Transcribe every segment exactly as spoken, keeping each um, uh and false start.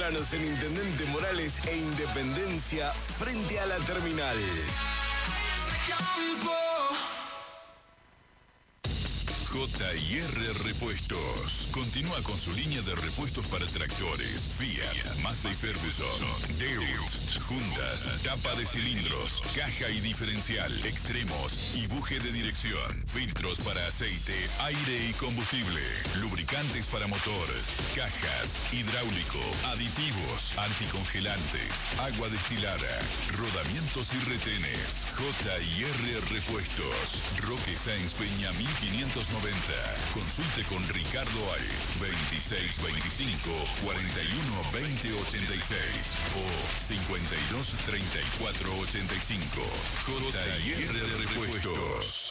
Encontranos en Intendente Morales e Independencia frente a la terminal. J y R Repuestos. Continúa con su línea de repuestos para tractores, Fiat, Massey Ferguson, Deutz, juntas, tapa de cilindros, caja y diferencial, extremos y buje de dirección, filtros para aceite, aire y combustible, lubricantes para motor, cajas, hidráulico, aditivos, anticongelantes, agua destilada, rodamientos y retenes. J y R Repuestos. Roque Sáenz Peña mil quinientos noventa. Consulte con Ricardo Ay, veintiséis veinticinco, cuarenta y uno, veinte ochenta y seis o cincuenta y dos, treinta y cuatro ochenta y cinco. J y R Repuestos.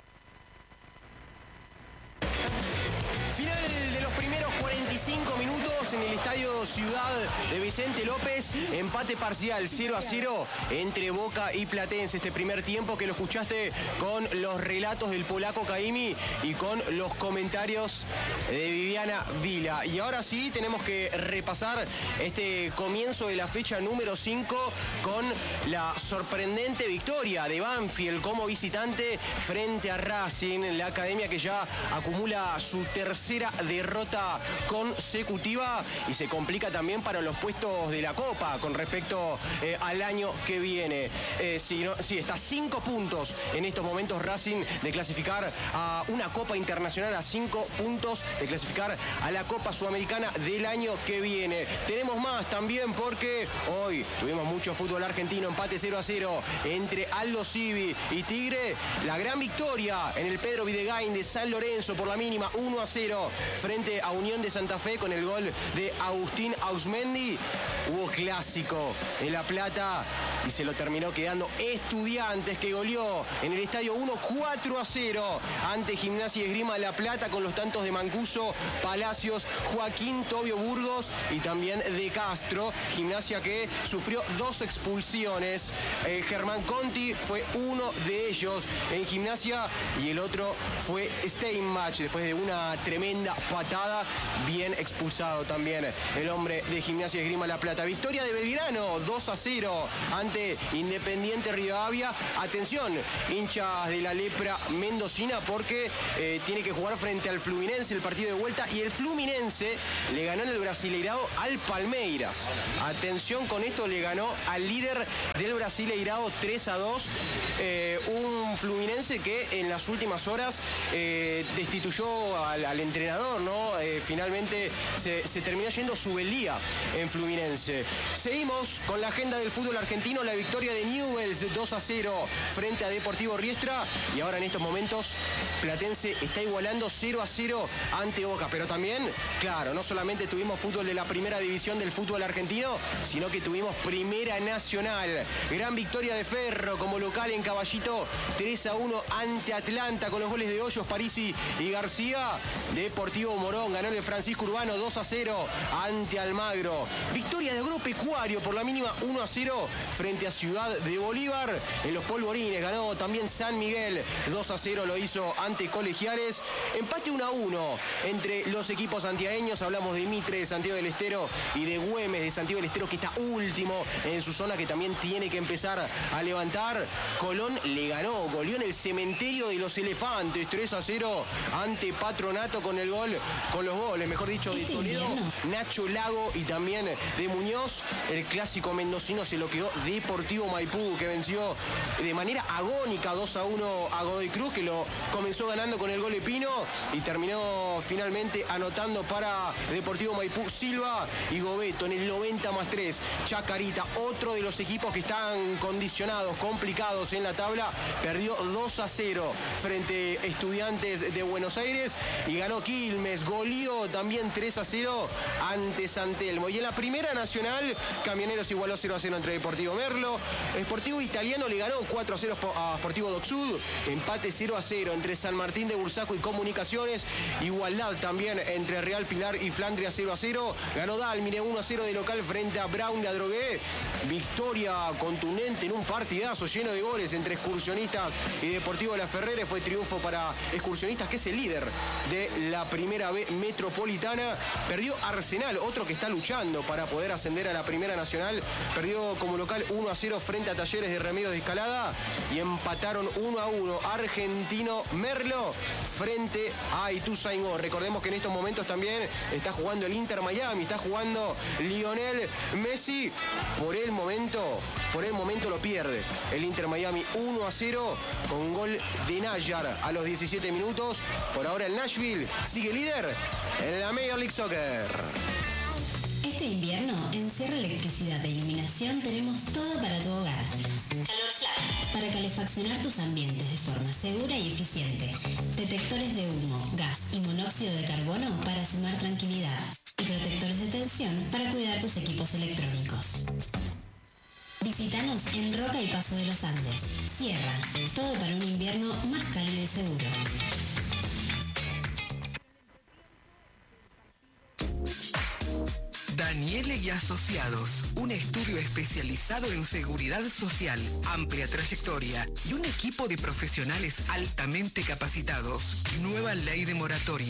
Final de los primeros cuarenta y cinco minutos en el Estadio Ciudad de Vicente López. Empate parcial cero a cero entre Boca y Platense. Este primer tiempo que lo escuchaste con los relatos del polaco Caimi y con los comentarios de Viviana Vila. Y ahora sí tenemos que repasar este comienzo de la fecha número cinco con la sorprendente victoria de Banfield como visitante frente a Racing. La academia que ya acumula su tercera derrota consecutiva y se complica también para los puestos de la Copa con respecto eh, al año que viene. Eh, sí, no, sí, está a cinco puntos en estos momentos Racing de clasificar a una Copa Internacional, a cinco puntos de clasificar a la Copa Sudamericana del año que viene. Tenemos más también porque hoy tuvimos mucho fútbol argentino, empate cero a cero entre Aldo Civi y Tigre. La gran victoria en el Pedro Videgain de San Lorenzo por la mínima uno a cero frente a Unión de Santa Fe con el gol de Agustín Ausmendi. Hubo clásico en La Plata y se lo terminó quedando Estudiantes, que goleó en el Estadio uno cuatro a cero ante Gimnasia y Esgrima La Plata con los tantos de Mancuso, Palacios, Joaquín Tobio Burgos y también de Castro. Gimnasia que sufrió dos expulsiones. Eh, Germán Conti fue uno de ellos en Gimnasia y el otro fue Steinbach después de una tremenda patada, bien expulsado también el hombre de Gimnasia y Esgrima La Plata. Victoria de Belgrano dos a cero ante Independiente Rivadavia. Atención, hinchas de la lepra mendocina, porque eh, tiene que jugar frente al Fluminense el partido de vuelta y el Fluminense le ganó en el Brasileirao al Palmeiras. Atención con esto, le ganó al líder del Brasileirao tres a dos. Eh, un Fluminense que en las últimas horas eh, destituyó al, al entrenador, ¿no? Eh, finalmente se, se terminó yendo Subelía en Fluminense. Seguimos con la agenda del fútbol argentino, la victoria de Newell's de dos a cero frente a Deportivo Riestra y ahora en estos momentos Platense está igualando cero a cero ante Boca, pero también, claro, no solamente tuvimos fútbol de la primera división del fútbol argentino, sino que tuvimos Primera Nacional. Gran victoria de Ferro como local en Caballito, tres a uno ante Atlanta con los goles de Hoyos, Parisi y García. Deportivo Morón ganó el Francisco Urbano dos a cero ante Almagro. Victoria de Agropecuario por la mínima uno a cero frente a Ciudad de Bolívar. En los Polvorines ganó también San Miguel dos a cero, lo hizo ante Colegiales. Empate uno a uno entre los equipos santiagueños. Hablamos de Mitre de Santiago del Estero y de Güemes de Santiago del Estero, que está último en su zona, que también tiene que empezar a levantar. Colón le ganó, goleó en el Cementerio de los Elefantes tres a cero ante Patronato con el gol, con los goles, mejor dicho, de Toledo, Nacho Lago y también de Muñoz. El clásico mendocino se lo quedó Deportivo Maipú, que venció de manera agónica dos a uno a Godoy Cruz, que lo comenzó ganando con el gol de Pino y terminó finalmente anotando para Deportivo Maipú Silva y Gobeto en el noventa más tres. Chacarita, otro de los equipos que están condicionados, complicados en la tabla, perdió dos a cero frente a Estudiantes de Buenos Aires y ganó Quilmes, goleó también tres a cero ante San Telmo. Y en la Primera Nacional, Camioneros igualó cero a cero entre Deportivo Merlo. Sportivo Italiano le ganó cuatro a cero a Sportivo Docsud. Empate cero a cero entre San Martín de Bursaco y Comunicaciones. Igualdad también entre Real Pilar y Flandria cero a cero. Ganó Dalmine uno a cero de local frente a Brown de Adrogué. Victoria contundente en un partidazo lleno de goles entre Excursionistas y Deportivo La Ferrere. Fue triunfo para Excursionistas, que es el líder de la Primera B Metropolitana. Perdió Arsenal, otro que está luchando para poder ascender a la Primera Nacional. Perdió como local uno a cero frente a Talleres de Remedios de Escalada y empataron uno a uno Argentino Merlo frente a Ituzaingó. Recordemos que en estos momentos también está jugando el Inter Miami, está jugando Lionel Messi. Por el momento, por el momento lo pierde el Inter Miami uno a cero con gol de Nayar a los diecisiete minutos. Por ahora el Nashville sigue líder en la Major League Soccer. Este invierno, en Sierra Electricidad e Iluminación tenemos todo para tu hogar. Calor Flat, para calefaccionar tus ambientes de forma segura y eficiente. Detectores de humo, gas y monóxido de carbono para sumar tranquilidad. Y protectores de tensión para cuidar tus equipos electrónicos. Visítanos en Roca y Paso de los Andes. Sierra, todo para un invierno más cálido y seguro. Daniele y Asociados, un estudio especializado en seguridad social, amplia trayectoria y un equipo de profesionales altamente capacitados. Nueva ley de moratoria.